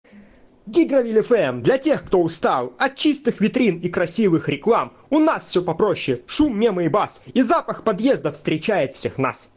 Дигровиль ФМ для тех, кто устал от чистых витрин и красивых реклам. У нас все попроще, шум, мемы и бас, и запах подъезда встречает всех нас.